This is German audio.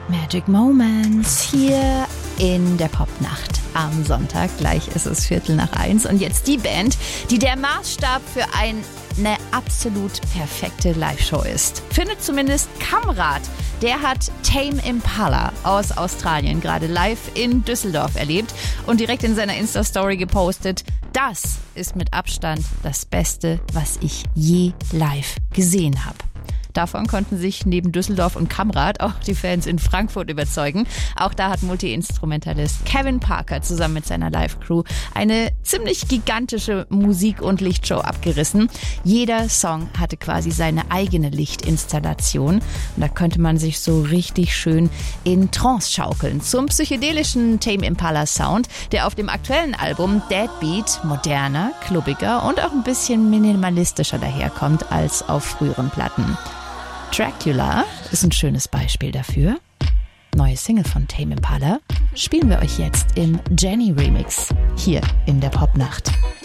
Magic Moments hier in der Popnacht am Sonntag. Gleich ist es 1:45 und jetzt die Band, die der Maßstab für eine absolut perfekte Live-Show ist. Findet zumindest Kamrat. Der hat Tame Impala aus Australien gerade live in Düsseldorf erlebt und direkt in seiner Insta-Story gepostet: Das ist mit Abstand das Beste, was ich je live gesehen habe. Davon konnten sich neben Düsseldorf und Kamrat auch die Fans in Frankfurt überzeugen. Auch da hat Multi-Instrumentalist Kevin Parker zusammen mit seiner Live-Crew eine ziemlich gigantische Musik- und Lichtshow abgerissen. Jeder Song hatte quasi seine eigene Lichtinstallation. Und da könnte man sich so richtig schön in Trance schaukeln. Zum psychedelischen Tame Impala Sound, der auf dem aktuellen Album Deadbeat moderner, klubbiger und auch ein bisschen minimalistischer daherkommt als auf früheren Platten. Dracula ist ein schönes Beispiel dafür. Neue Single von Tame Impala spielen wir euch jetzt im Jenny Remix hier in der Popnacht.